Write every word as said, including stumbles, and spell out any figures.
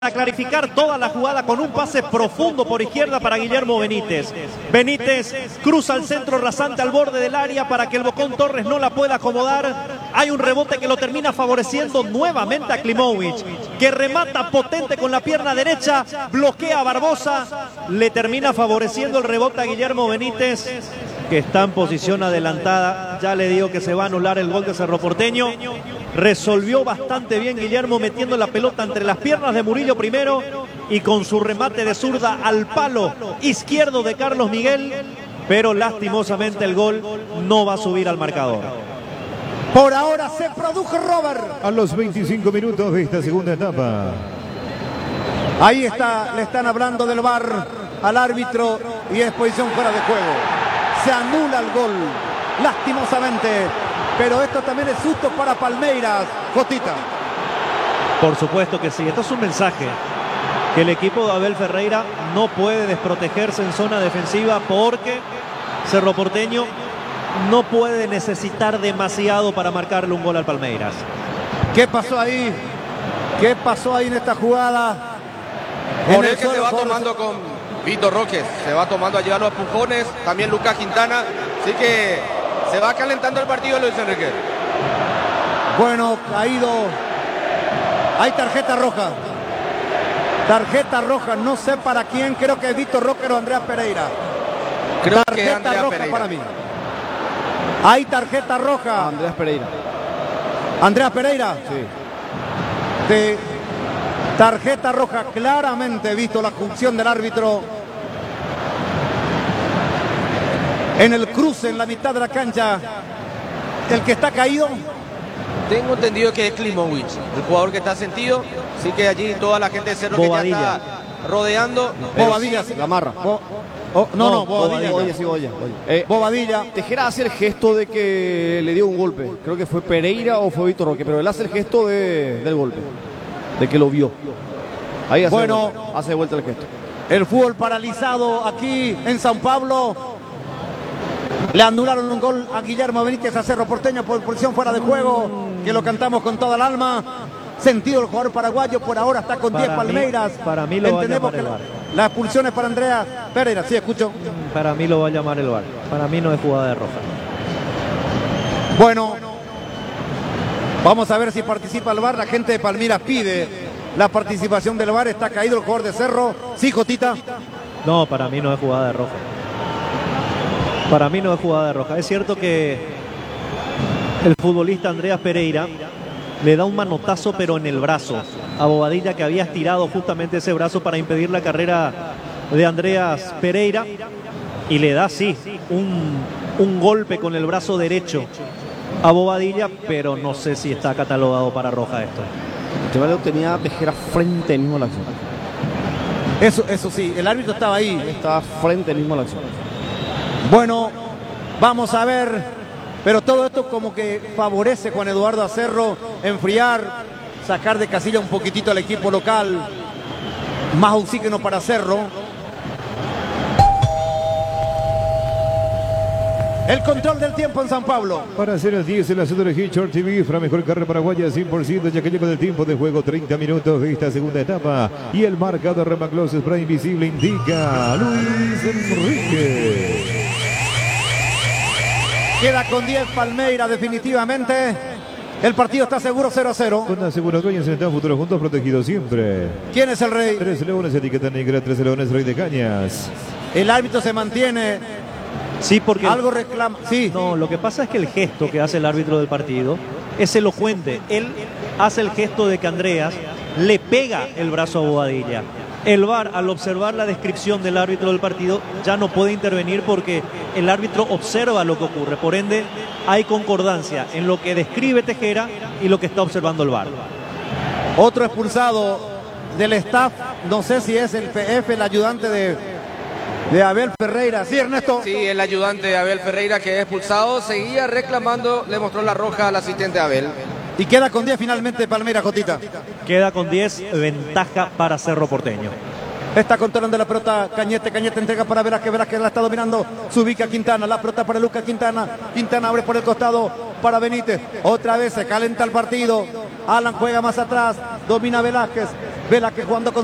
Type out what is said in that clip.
A clarificar toda la jugada con un pase profundo por izquierda para Guillermo Benítez. Benítez cruza al centro rasante al borde del área para que el Bocón Torres no la pueda acomodar. Hay un rebote que lo termina favoreciendo nuevamente a Klimovic, que remata potente con la pierna derecha, bloquea a Barbosa, le termina favoreciendo el rebote a Guillermo Benítez, que está en posición adelantada. Ya le digo que se va a anular el gol de Cerro Porteño. Resolvió bastante bien Guillermo metiendo la pelota entre las piernas de Murillo primero y con su remate de zurda al palo izquierdo de Carlos Miguel, pero lastimosamente el gol no va a subir al marcador. Por ahora se produjo Robert. A los veinticinco minutos de esta segunda etapa. Ahí está, le están hablando del V A R al árbitro y es posición fuera de juego. Se anula el gol, lastimosamente. Pero esto también es susto para Palmeiras, Jotita. Por supuesto que sí. Esto es un mensaje que el equipo de Abel Ferreira no puede desprotegerse en zona defensiva porque Cerro Porteño no puede necesitar demasiado para marcarle un gol al Palmeiras. ¿Qué pasó ahí? ¿Qué pasó ahí en esta jugada? Por el que se va tomando con Vitor Roque. Se va tomando allí a los empujones. También Lucas Quintana. Así que se va calentando el partido, Luis Enrique. Bueno, caído. Hay tarjeta roja. Tarjeta roja, no sé para quién. Creo que es Vitor Roque o Andrea Pereira. Creo tarjeta que Andrea roja Pereira. Para mí. Hay tarjeta roja. Andrea Pereira. Andrea Pereira. Sí. De tarjeta roja, claramente visto la función del árbitro. En el cruce, en la mitad de la cancha, el que está caído. Tengo entendido que es Klimovic, el jugador que está sentido. Así que allí toda la gente de Cerro Bobadilla. que ya está rodeando. Bobadilla. La amarra. Bo oh, no, no, Bobadilla. Oye, sí, oye, oye. Eh, Bobadilla. Tejera hace el gesto de que le dio un golpe. Creo que fue Pereira o fue Vitor Roque, pero él hace el gesto de, del golpe, de que lo vio. Ahí hace, Bueno, de vuelta, hace de vuelta el gesto. El fútbol paralizado aquí en San Pablo. Le anularon un gol a Guillermo Benítez a Cerro Porteño por posición fuera de juego, que lo cantamos con toda el alma. Sentido el jugador paraguayo, por ahora está con diez Palmeiras. Para mí lo va a Entendemos llamar el que V A R. la expulsión es para Andrea Pereira, sí, escucho. Para mí lo va a llamar el V A R. Para mí no es jugada de roja. Bueno, vamos a ver si participa el V A R. La gente de Palmeiras pide la participación del V A R. Está caído el jugador de Cerro. Sí, Jotita. No, para mí no es jugada de roja. Para mí no es jugada de roja. Es cierto que el futbolista Andreas Pereira le da un manotazo pero en el brazo a Bobadilla, que había estirado justamente ese brazo para impedir la carrera de Andreas Pereira, y le da sí un, un golpe con el brazo derecho a Bobadilla, pero no sé si está catalogado para roja esto. Yo tenía Tejera frente al mismo a la acción. Eso, eso sí, el árbitro estaba ahí. Estaba frente al mismo a la acción. Bueno, vamos a ver, pero todo esto como que favorece a Juan Eduardo Acerro enfriar, sacar de casilla un poquitito al equipo local, más oxígeno para Cerro. El control del tiempo en San Pablo. Para hacer las diez en la zona de Hitchcock T V, la mejor carrera paraguaya cien por ciento, ya que llega el tiempo de juego, treinta minutos de esta segunda etapa. Y el marcador Remagloss Spray Invisible indica Luis Enrique. Queda con diez Palmeiras definitivamente. El partido está seguro cero a cero. Con Aseguro Dueños en el futuro juntos, protegidos siempre. ¿Quién es el rey? Tres Leones, etiqueta negra, Tres Leones, Rey de Cañas. El árbitro se mantiene. Sí, porque Algo reclama. Sí. No, lo que pasa es que el gesto que hace el árbitro del partido es elocuente. Él hace el gesto de que Andreas le pega el brazo a Bobadilla. El V A R, al observar la descripción del árbitro del partido, ya no puede intervenir porque el árbitro observa lo que ocurre. Por ende, hay concordancia en lo que describe Tejera y lo que está observando el V A R. Otro expulsado del staff, no sé si es el P F, el ayudante de, de Abel Ferreira. Sí, Ernesto. Sí, el ayudante de Abel Ferreira, que es expulsado, seguía reclamando, le mostró la roja al asistente Abel. Y queda con diez finalmente Palmeiras, Jotita. Queda con diez, ventaja para Cerro Porteño. Está controlando la pelota Cañete, Cañete entrega para Velázquez, Velázquez la está dominando, se ubica Quintana, la pelota para Lucas Quintana, Quintana abre por el costado para Benítez, otra vez se calenta el partido, Alan juega más atrás, domina Velázquez, Vela que jugando con